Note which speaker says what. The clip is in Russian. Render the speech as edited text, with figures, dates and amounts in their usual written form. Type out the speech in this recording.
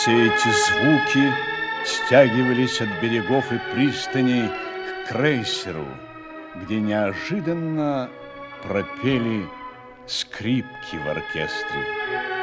Speaker 1: Все эти звуки стягивались от берегов и пристаней к крейсеру, где неожиданно пропели скрипки в оркестре.